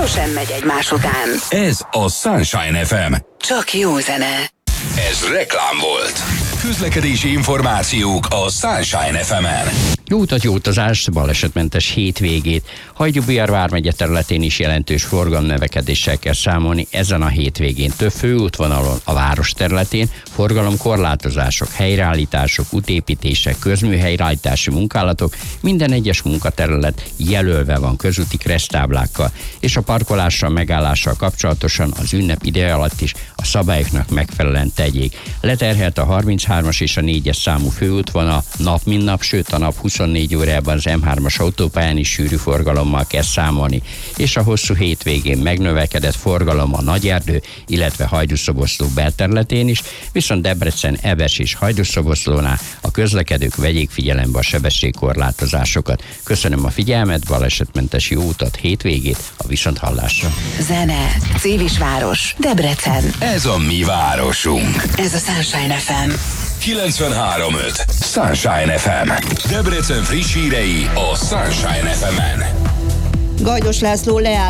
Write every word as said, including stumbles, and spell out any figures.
sosem megy egymás után. Ez a Sunshine ef em. Csak jó zene. Ez reklám volt. Közlekedési információk a Sunshine ef emen. Jó utat, jó utazást, balesetmentes hétvégét. Hajdú-Bihar vármegye területén is jelentős forgalomnövekedéssel kell számolni ezen a hétvégén. Több főútvonalon a város területén forgalomkorlátozások, helyreállítások, útépítések, közműhelyreállítási munkálatok, minden egyes munkaterület jelölve van közúti kresztáblákkal, és a parkolással, megállással kapcsolatosan az ünnep ideje alatt is a szabályoknak megfelelően tegyék. Leterhelt a harminchármas és a négyes számú főútvonal nap mint nap, sőt a nap huszonnégy órában az em hármas autópályán is sűrű forgalommal kell számolni, és a hosszú hétvégén megnövekedett forgalom a Nagyerdő, illetve Hajdú-Szoboszló belterületén is, viszont Debrecen, Eves és Hajdú-Szoboszlónál a közlekedők vegyék figyelembe a sebességkorlátozásokat. Köszönöm a figyelmet, balesetmentes jó utat, hétvégét, a viszonthallásra. Zene, Civisváros, Debrecen. Ez a mi városunk. Ez a Sunshine ef em. kilencvenhárom öt Sunshine ef em. Debrecen friss hírei a Sunshine ef emen. Gajdos László leáll